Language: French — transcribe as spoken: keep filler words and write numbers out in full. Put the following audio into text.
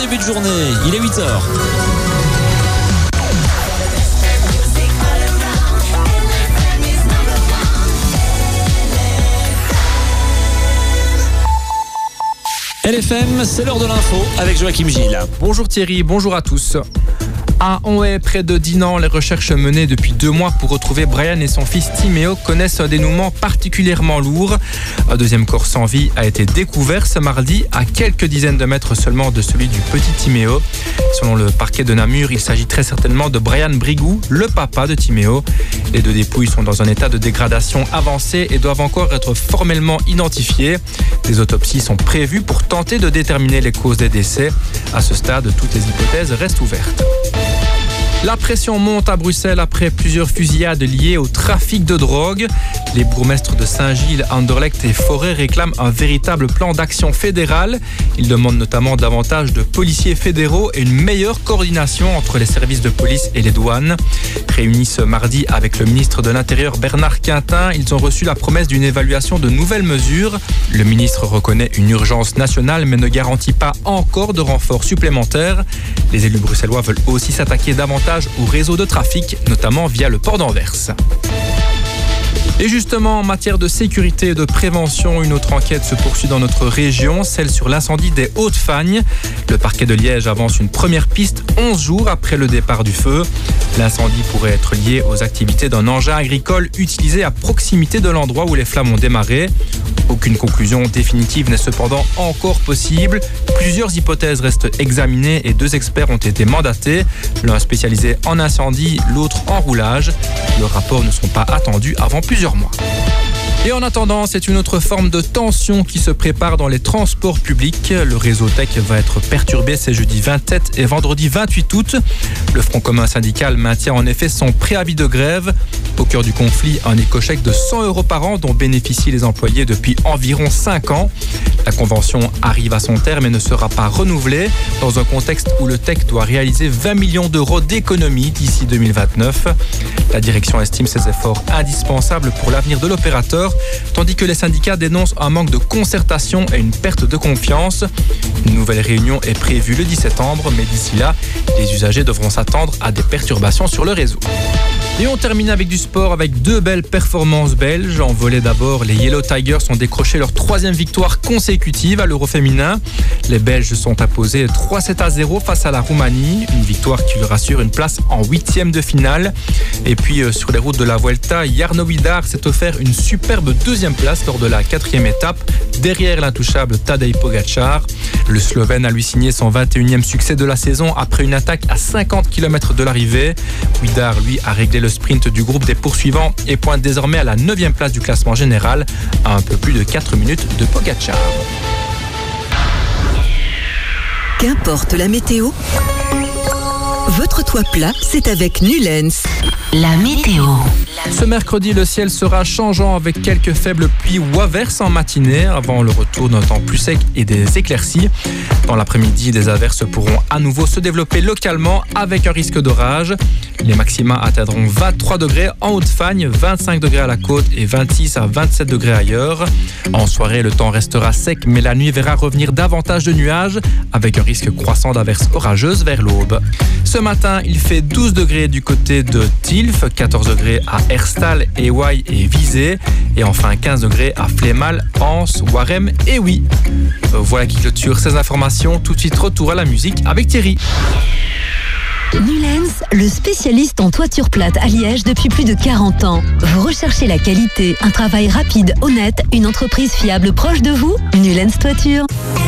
début de journée, il est huit heures. L F M, c'est l'heure de l'info avec Joachim Gilles. Bonjour Thierry, bonjour à tous. À Onhaye, près de Dinan, les recherches menées depuis deux mois pour retrouver Brian et son fils Timéo connaissent un dénouement particulièrement lourd. Un deuxième corps sans vie a été découvert ce mardi à quelques dizaines de mètres seulement de celui du petit Timéo. Selon le parquet de Namur, il s'agit très certainement de Brian Brigou, le papa de Timéo. Les deux dépouilles sont dans un état de dégradation avancé et doivent encore être formellement identifiées. Des autopsies sont prévues pour tenter de déterminer les causes des décès. À ce stade, toutes les hypothèses restent ouvertes. La pression monte à Bruxelles après plusieurs fusillades liées au trafic de drogue. Les bourgmestres de Saint-Gilles, Anderlecht et Forêt réclament un véritable plan d'action fédéral. Ils demandent notamment davantage de policiers fédéraux et une meilleure coordination entre les services de police et les douanes. Réunis ce mardi avec le ministre de l'Intérieur Bernard Quintin, ils ont reçu la promesse d'une évaluation de nouvelles mesures. Le ministre reconnaît une urgence nationale mais ne garantit pas encore de renforts supplémentaires. Les élus bruxellois veulent aussi s'attaquer davantage au réseau de trafic, notamment via le port d'Anvers. Et justement, en matière de sécurité et de prévention, une autre enquête se poursuit dans notre région, celle sur l'incendie des Hauts-de-Fagne. Le parquet de Liège avance une première piste onze jours après le départ du feu. L'incendie pourrait être lié aux activités d'un engin agricole utilisé à proximité de l'endroit où les flammes ont démarré. Aucune conclusion définitive n'est cependant encore possible. Plusieurs hypothèses restent examinées et deux experts ont été mandatés, l'un spécialisé en incendie, l'autre en roulage. Leurs rapports ne sont pas attendus avant plusieurs mois. Et en attendant, c'est une autre forme de tension qui se prépare dans les transports publics. Le réseau Tech va être perturbé ces jeudi vingt-sept et vendredi vingt-huit août. Le Front commun syndical maintient en effet son préavis de grève. Au cœur du conflit, un éco-chèque de cent euros par an dont bénéficient les employés depuis environ cinq ans. La convention arrive à son terme et ne sera pas renouvelée dans un contexte où le Tech doit réaliser vingt millions d'euros d'économies d'ici deux mille vingt-neuf. La direction estime ces efforts indispensables pour l'avenir de l'opérateur, tandis que les syndicats dénoncent un manque de concertation et une perte de confiance. Une nouvelle réunion est prévue le dix septembre, mais d'ici là, les usagers devront s'attendre à des perturbations sur le réseau. Et on termine avec du sport avec deux belles performances belges. En volley d'abord, les Yellow Tigers ont décroché leur troisième victoire consécutive à l'Euro féminin. Les Belges sont imposés trois sept à zéro face à la Roumanie, une victoire qui leur assure une place en huitième de finale. Et puis euh, sur les routes de la Vuelta, Jarno Vidar s'est offert une superbe deuxième place lors de la quatrième étape, derrière l'intouchable Tadej Pogačar. Le Slovène a lui signé son vingt et unième succès de la saison après une attaque à cinquante kilomètres de l'arrivée. Vidar, lui, a réglé le sprint du groupe des poursuivants et pointe désormais à la neuvième place du classement général, à un peu plus de quatre minutes de Pogačar. Qu'importe la météo, votre toit plat, c'est avec Nulens. La météo. Ce mercredi, le ciel sera changeant avec quelques faibles pluies ou averses en matinée avant le retour d'un temps plus sec et des éclaircies. Dans l'après-midi, des averses pourront à nouveau se développer localement avec un risque d'orage. Les maxima atteindront vingt-trois degrés en Haute-Fagne, vingt-cinq degrés à la côte et vingt-six à vingt-sept degrés ailleurs. En soirée, le temps restera sec, mais la nuit verra revenir davantage de nuages avec un risque croissant d'averses orageuses vers l'aube. Ce matin, il fait douze degrés du côté de Tilf, quatorze degrés à Herstal, Ewaï et Visé, et enfin quinze degrés à Flémal, Anse, Warem et Oui. Voilà qui clôture ces informations. Tout de suite, retour à la musique avec Thierry. Nulens, le spécialiste en toiture plate à Liège depuis plus de quarante ans. Vous recherchez la qualité, un travail rapide, honnête, une entreprise fiable proche de vous? Nulens Toiture.